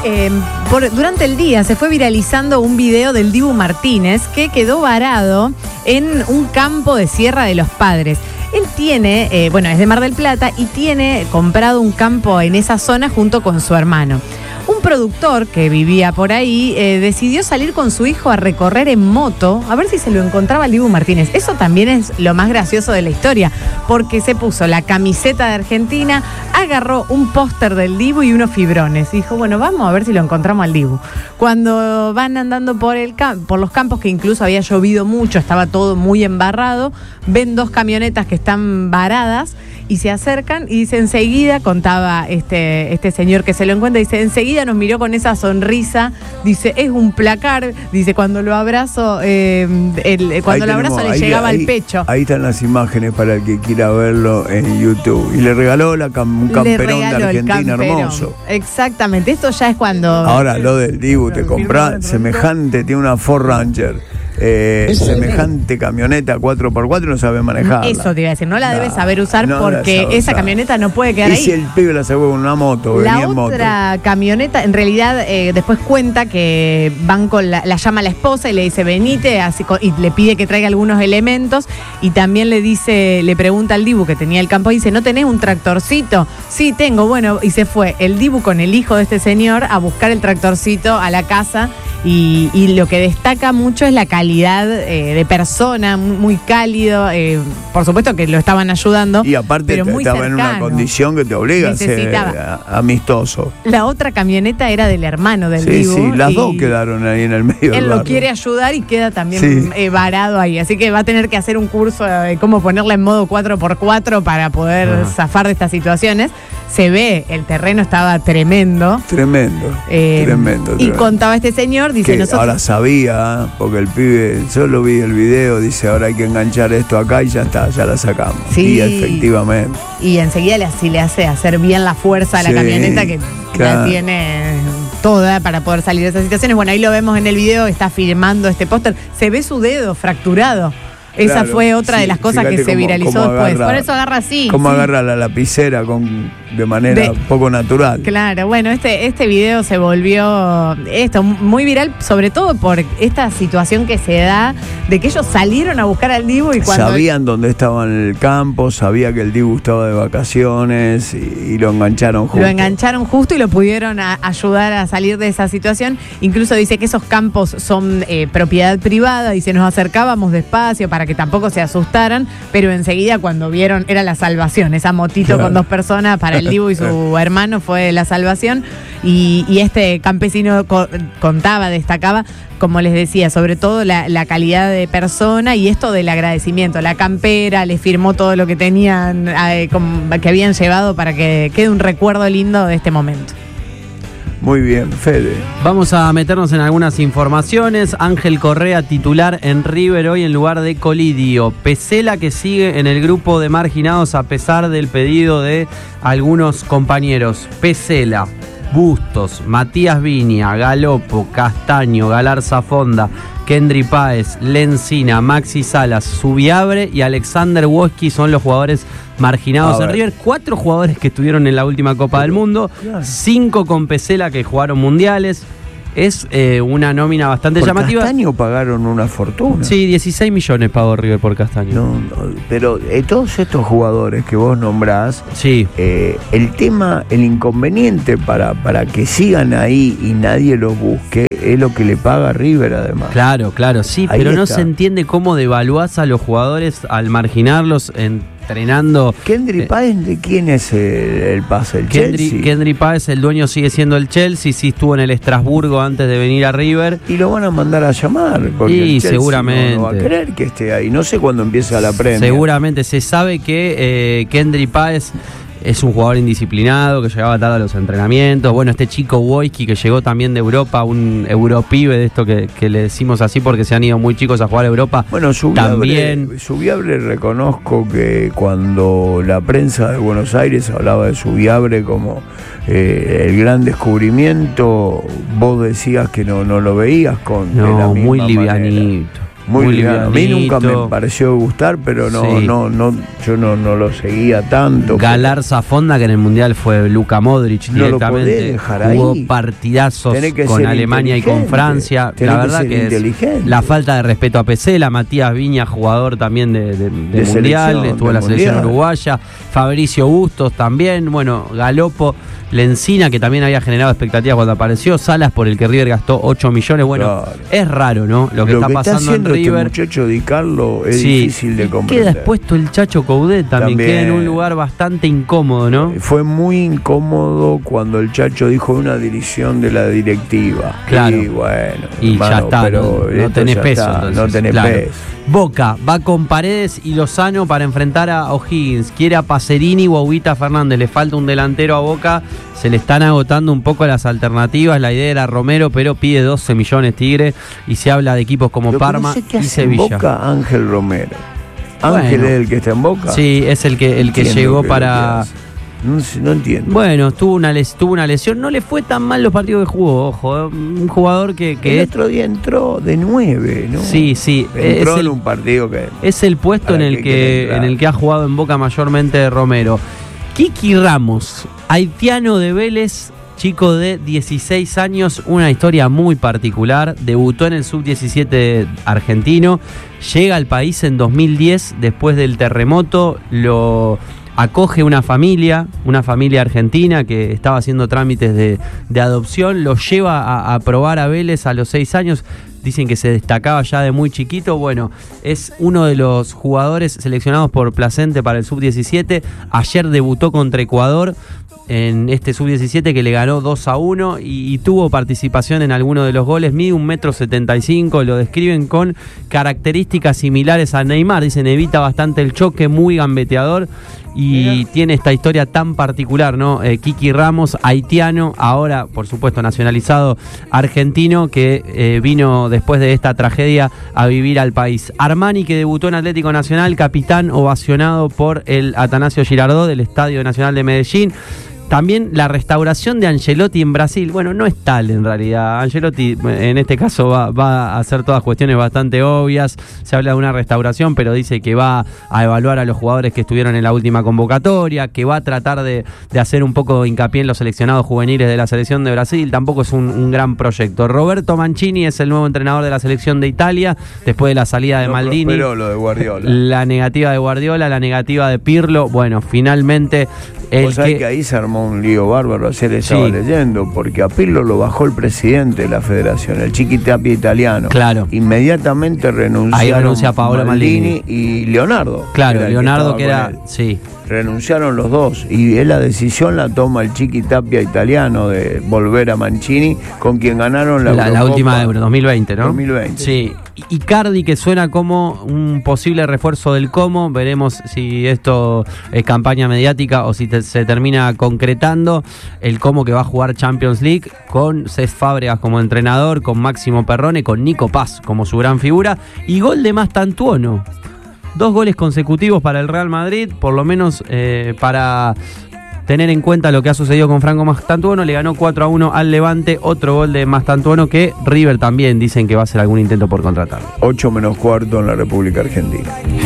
durante el día se fue viralizando un video del Dibu Martínez que quedó varado en un campo de Sierra de los Padres. Él tiene, es de Mar del Plata y tiene comprado un campo en esa zona junto con su hermano. Un productor que vivía por ahí decidió salir con su hijo a recorrer en moto a ver si se lo encontraba el Dibu Martínez. Eso también es lo más gracioso de la historia, porque se puso la camiseta de Argentina, agarró un póster del Dibu y unos fibrones. Y dijo, bueno, vamos a ver si lo encontramos al Dibu. Cuando van andando por los campos, que incluso había llovido mucho, estaba todo muy embarrado, ven 2 camionetas que están varadas y se acercan y dice, enseguida, contaba este señor que se lo encuentra, dice, enseguida nos miró con esa sonrisa, dice, es un placar, dice, cuando lo abrazo, le llegaba al pecho. Ahí están las imágenes para el que quiera verlo en YouTube. Y le regaló un camperón de Argentina hermoso. Exactamente, esto ya es cuando... Ahora, lo del Dibu, te comprás semejante, tiene una Ford Ranger. Semejante camioneta 4x4 no sabe manejarla. Eso te iba a decir, no la debes saber usar porque esa camioneta no puede quedar ahí. Y si el pibe la sacó con una moto, la otra camioneta, en realidad, después cuenta que van con la llama a la esposa y le dice, venite, y le pide que traiga algunos elementos, y también le pregunta al Dibu que tenía el campo y dice, ¿no tenés un tractorcito? Sí, tengo, bueno, y se fue el Dibu con el hijo de este señor a buscar el tractorcito a la casa, y lo que destaca mucho es la calidad de persona, muy cálido, por supuesto que lo estaban ayudando, y aparte pero muy estaba cercano, en una condición que te obliga a ser amistoso. La otra camioneta era del hermano del Dibu. Sí, las dos quedaron ahí en el medio. Él lo quiere ayudar y queda también varado ahí, así que va a tener que hacer un curso de cómo ponerla en modo 4x4 para poder zafar de estas situaciones. Se ve, el terreno estaba tremendo. Tremendo. Y contaba este señor, dice, nosotros... Ahora sabía, porque el pibe, yo lo vi el video, dice, ahora hay que enganchar esto acá y ya está, ya la sacamos. Sí. Y efectivamente. Y enseguida le hace hacer bien la fuerza a la camioneta que la tiene toda para poder salir de esas situaciones. Bueno, ahí lo vemos en el video, está firmando este póster. Se ve su dedo fracturado. Esa fue otra de las cosas que se viralizó después. Por eso agarra así. Cómo agarra la lapicera de manera poco natural. Claro, bueno, este video se volvió muy viral, sobre todo por esta situación que se da de que ellos salieron a buscar al Dibu y cuando... Sabían dónde estaba en el campo, sabía que el Dibu estaba de vacaciones y lo engancharon justo. Lo engancharon justo y lo pudieron ayudar a salir de esa situación. Incluso dice que esos campos son propiedad privada, dice, nos acercábamos despacio para que tampoco se asustaran, pero enseguida cuando vieron, era la salvación, esa motito con 2 personas para el Dibu y su hermano fue la salvación, y este campesino destacaba, como les decía, sobre todo la calidad de persona y esto del agradecimiento, la campera, les firmó todo lo que tenían, que habían llevado para que quede un recuerdo lindo de este momento. Muy bien, Fede. Vamos a meternos en algunas informaciones. Ángel Correa, titular en River hoy en lugar de Colidio. Pesela, que sigue en el grupo de marginados a pesar del pedido de algunos compañeros. Pesela, Bustos, Matías Viña, Galopo, Castaño, Galarza Fonda, Kendry Páez, Lencina, Maxi Salas, Subiabre y Alexander Woski son los jugadores marginados en River. 4 jugadores que estuvieron en la última Copa del Mundo, 5 con Pesela que jugaron mundiales. Es una nómina bastante llamativa. Castaño pagaron una fortuna. Sí, 16 millones pagó River por Castaño. No, pero todos estos jugadores que vos nombrás, el tema, el inconveniente para que sigan ahí y nadie los busque, es lo que le paga River además. Claro, sí, ahí pero no se entiende cómo devaluás a los jugadores al marginarlos entrenando. ¿Kendry Páez de quién es el pase? ¿El Chelsea? Kendry Páez, el dueño sigue siendo el Chelsea, sí estuvo en el Estrasburgo antes de venir a River. Y lo van a mandar a llamar, porque el seguramente no va a querer que esté ahí. No sé cuándo empieza la Premier. Seguramente, se sabe que Kendry Páez es un jugador indisciplinado, que llegaba tarde a los entrenamientos. Bueno, este chico Woski, que llegó también de Europa, un europibe de esto que le decimos así porque se han ido muy chicos a jugar a Europa. Bueno, Subiabre reconozco que cuando la prensa de Buenos Aires hablaba de Subiabre como el gran descubrimiento, vos decías que no lo veías con no, muy livianito. Muy liviano. A mí nunca me pareció gustar, pero yo no lo seguía tanto. Galarza Fonda, que en el Mundial fue Luka Modric directamente. Jugó partidazos con Alemania y con Francia. La verdad que es la falta de respeto a Pesela. Matías Viña, jugador también de Mundial, estuvo en la selección uruguaya. Fabricio Bustos también. Bueno, Galopo, Lencina, que también había generado expectativas cuando apareció. Salas, por el que River gastó 8 millones. Bueno, claro. Es raro, ¿no? Lo que está pasando en River. Este muchacho Di Carlo es difícil de comprender. Queda expuesto el Chacho Coudet también. Queda en un lugar bastante incómodo, ¿no? Fue muy incómodo cuando el Chacho dijo una dirección de la directiva. Claro. Y bueno, y hermano, ya está, pero no tenés peso. Entonces, no tenés peso. Boca va con Paredes y Lozano para enfrentar a O'Higgins. Quiere a Pacerini o a Huguita Fernández. Le falta un delantero a Boca. Se le están agotando un poco las alternativas. La idea era Romero, pero pide 12 millones Tigre. Y se habla de equipos como Parma y Sevilla. En Boca, Ángel Romero. ¿Ángel es el que está en Boca? Sí, es el que llegó para... No entiendo. Bueno, tuvo una lesión. No le fue tan mal los partidos que jugó, ojo. Un jugador que el otro día entró de 9, ¿no? Sí. Entró en un partido que... Es el puesto en el que ha jugado en Boca mayormente Romero. Kiki Ramos, haitiano de Vélez, chico de 16 años, una historia muy particular. Debutó en el sub-17 argentino. Llega al país en 2010 después del terremoto. Lo acoge una familia argentina que estaba haciendo trámites de adopción, lo lleva a probar a Vélez a los 6 años, dicen que se destacaba ya de muy chiquito. Bueno, es uno de los jugadores seleccionados por Placente para el sub-17, ayer debutó contra Ecuador en este sub-17 que le ganó 2-1 y tuvo participación en alguno de los goles. Mide 1,75 m, lo describen con características similares a Neymar, dicen evita bastante el choque, muy gambeteador y tiene esta historia tan particular, ¿no? Kiki Ramos, haitiano, ahora por supuesto nacionalizado argentino, que vino después de esta tragedia a vivir al país. Armani, que debutó en Atlético Nacional, capitán ovacionado por el Atanasio Girardot del Estadio Nacional de Medellín. También la restauración de Ancelotti en Brasil, bueno, no es tal en realidad. Ancelotti en este caso va a hacer todas cuestiones bastante obvias. Se habla de una restauración, pero dice que va a evaluar a los jugadores que estuvieron en la última convocatoria, que va a tratar de hacer un poco de hincapié en los seleccionados juveniles de la selección de Brasil. Tampoco es un gran proyecto. Roberto Mancini es el nuevo entrenador de la selección de Italia, después de la salida de Maldini. Pero lo de Guardiola. La negativa de Guardiola, la negativa de Pirlo. Bueno, finalmente... Vos sabés que ahí se armó un lío bárbaro, ayer estaba leyendo, porque a Pirlo lo bajó el presidente de la federación, el Chiqui Tapia italiano. Claro. Inmediatamente renunciaron ahí renuncia Paolo Maldini y Leonardo. Claro, Leonardo que era... Sí. Renunciaron los dos y la decisión la toma el Chiqui Tapia italiano de volver a Mancini, con quien ganaron la última Euro 2020, ¿no? 2020. Sí. Icardi, que suena como un posible refuerzo del Como. Veremos si esto es campaña mediática o si se termina concretando. El Como, que va a jugar Champions League con Cesc Fábregas como entrenador, con Máximo Perrone, con Nico Paz como su gran figura. Y gol de Mastantuono. 2 goles consecutivos para el Real Madrid, por lo menos para tener en cuenta lo que ha sucedido con Franco Mastantuono. Le ganó 4-1 al Levante, otro gol de Mastantuono que River también dicen que va a hacer algún intento por contratarlo. 8 menos cuarto en la República Argentina.